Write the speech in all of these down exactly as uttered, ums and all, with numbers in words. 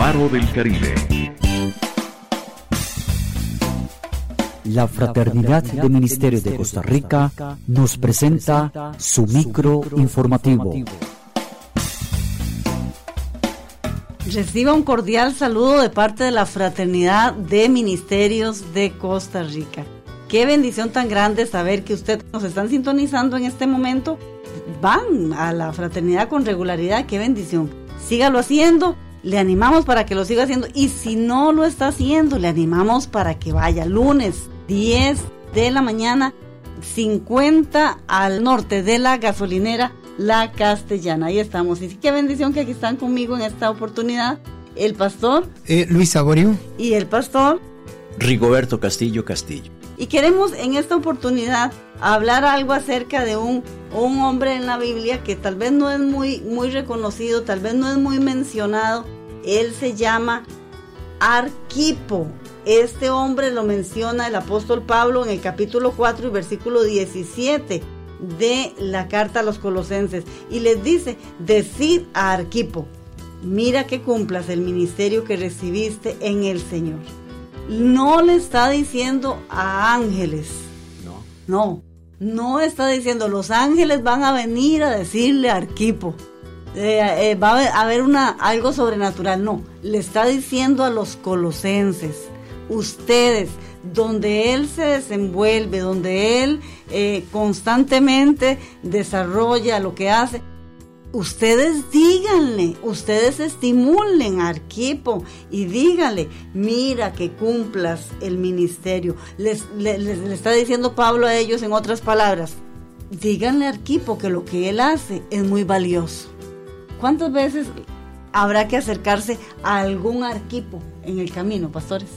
Faro del Caribe. La Fraternidad de Ministerios de Costa Rica nos presenta su micro informativo. Reciba un cordial saludo de parte de la Fraternidad de Ministerios de Costa Rica. Qué bendición tan grande saber que ustedes nos están sintonizando en este momento. Van a la fraternidad con regularidad, qué bendición. Sígalo haciendo, le animamos para que lo siga haciendo. Y si no lo está haciendo, le animamos para que vaya lunes diez de la mañana, cincuenta al norte de la gasolinera La Castellana. Ahí estamos. Y sí, qué bendición que aquí están conmigo en esta oportunidad el pastor eh, Luis Saborío y el pastor Rigoberto Castillo Castillo. Y queremos en esta oportunidad hablar algo acerca de un, un hombre en la Biblia que tal vez no es muy, muy reconocido, tal vez no es muy mencionado. Él se llama Arquipo. Este hombre lo menciona el apóstol Pablo en el capítulo cuatro y versículo diecisiete de la carta a los Colosenses. Y les dice, decid a Arquipo, mira que cumplas el ministerio que recibiste en el Señor. No le está diciendo a ángeles. No. No, no está diciendo los ángeles van a venir a decirle a Arquipo. Eh, eh, va a haber una, algo sobrenatural. No, le está diciendo a los colosenses. Ustedes, donde él se desenvuelve, donde él eh, constantemente desarrolla lo que hace, ustedes díganle, ustedes estimulen a Arquipo y díganle, mira que cumplas el ministerio. Les, les, les, les está diciendo Pablo a ellos en otras palabras, díganle a Arquipo que lo que él hace es muy valioso. ¿Cuántas veces habrá que acercarse a algún Arquipo en el camino, pastores?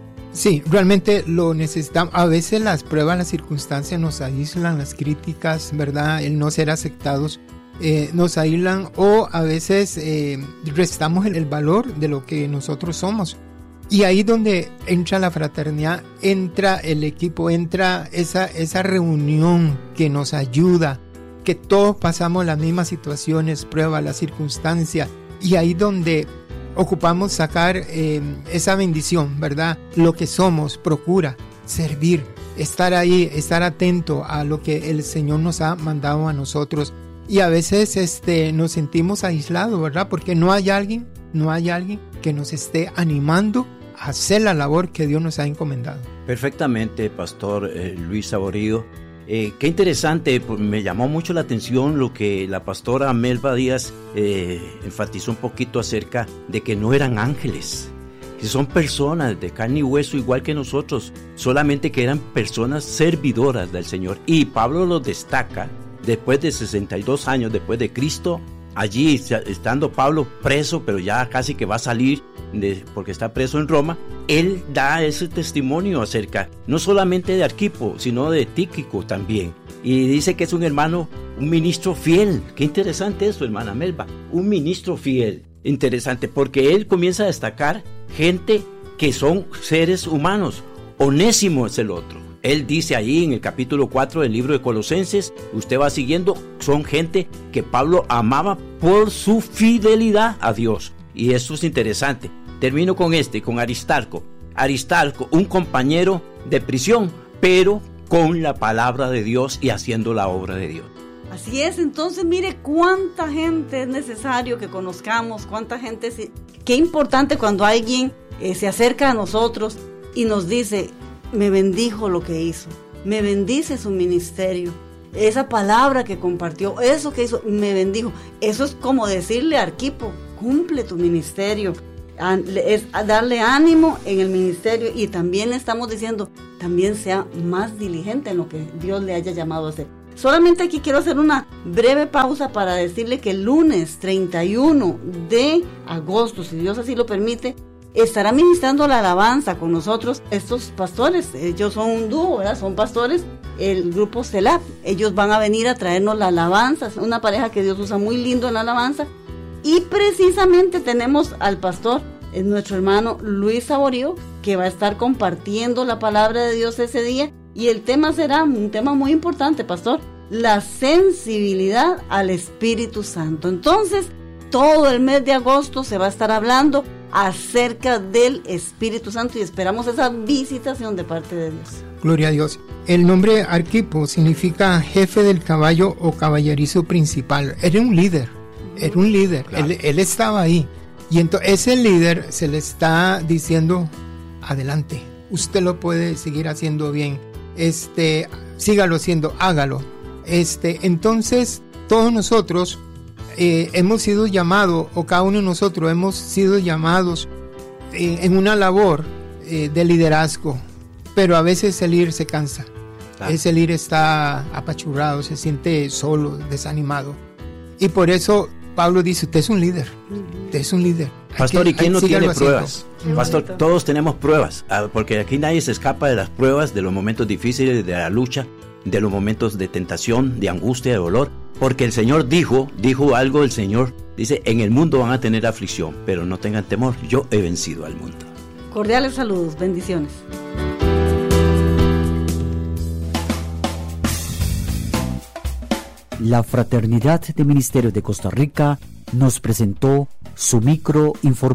Sí, realmente lo necesitamos. A veces las pruebas, las circunstancias nos aíslan, las críticas, ¿verdad? El no ser aceptados eh, nos aíslan, o a veces eh, restamos el, el valor de lo que nosotros somos. Y ahí donde entra la fraternidad, entra el equipo, entra esa, esa reunión que nos ayuda, que todos pasamos las mismas situaciones, pruebas, las circunstancias, y ahí donde ocupamos sacar eh, esa bendición, ¿verdad? Lo que somos, procura servir, estar ahí, estar atento a lo que el Señor nos ha mandado a nosotros. Y a veces este, nos sentimos aislados, ¿verdad? Porque no hay alguien, no hay alguien que nos esté animando a hacer la labor que Dios nos ha encomendado. Perfectamente, pastor eh, Luis Saborío. Eh, qué interesante, me llamó mucho la atención lo que la pastora Melba Díaz eh, enfatizó un poquito acerca de que no eran ángeles, que son personas de carne y hueso igual que nosotros, solamente que eran personas servidoras del Señor. Y Pablo lo destaca después de sesenta y dos años después de Cristo, allí estando Pablo preso, pero ya casi que va a salir de, porque está preso en Roma. Él da ese testimonio acerca no solamente de Arquipo, sino de Tíquico también. Y dice que es un hermano, un ministro fiel. Qué interesante eso, hermana Melba. Un ministro fiel. Interesante, porque él comienza a destacar gente que son seres humanos. Onésimo es el otro. Él dice ahí en el capítulo cuatro del libro de Colosenses, usted va siguiendo, son gente que Pablo amaba por su fidelidad a Dios. Y eso es interesante. Termino con este, con Aristarco. Aristarco, un compañero de prisión, pero con la palabra de Dios y haciendo la obra de Dios. Así es, entonces mire cuánta gente es necesario que conozcamos, cuánta gente, es, qué importante cuando alguien eh, se acerca a nosotros y nos dice, me bendijo lo que hizo, me bendice su ministerio, esa palabra que compartió, eso que hizo, me bendijo. Eso es como decirle a Arquipo, cumple tu ministerio. Es darle ánimo en el ministerio, y también estamos diciendo, también sea más diligente en lo que Dios le haya llamado a hacer. Solamente aquí quiero hacer una breve pausa para decirle que el lunes treinta y uno de agosto, si Dios así lo permite, estará ministrando la alabanza con nosotros estos pastores. Ellos son un dúo, ¿verdad? Son pastores, el grupo Celap. Ellos van a venir a traernos la alabanza, es una pareja que Dios usa muy lindo en la alabanza. Y precisamente tenemos al pastor, es nuestro hermano Luis Saborío, que va a estar compartiendo la palabra de Dios ese día. Y el tema será un tema muy importante, pastor, la sensibilidad al Espíritu Santo. Entonces, todo el mes de agosto se va a estar hablando acerca del Espíritu Santo y esperamos esa visitación de parte de Dios. Gloria a Dios. El nombre Arquipo significa jefe del caballo o caballerizo principal. Era un líder, era un líder, claro. él, él estaba ahí. Y entonces ese líder se le está diciendo, adelante, usted lo puede seguir haciendo bien, este, sígalo haciendo, hágalo. Este, entonces todos nosotros eh, hemos sido llamados, o cada uno de nosotros hemos sido llamados eh, en una labor eh, de liderazgo, pero a veces el líder se cansa, claro. Ese líder está apachurrado, se siente solo, desanimado, y por eso Pablo dice, usted es un líder, usted es un líder. Pastor, que, ¿y quién no tiene haciendo. pruebas? Pastor, todos tenemos pruebas, porque aquí nadie se escapa de las pruebas, de los momentos difíciles, de la lucha, de los momentos de tentación, de angustia, de dolor, porque el Señor dijo, dijo algo el Señor, dice, en el mundo van a tener aflicción, pero no tengan temor, yo he vencido al mundo. Cordiales saludos, bendiciones. La Fraternidad de Ministerios de Costa Rica nos presentó su microinformación.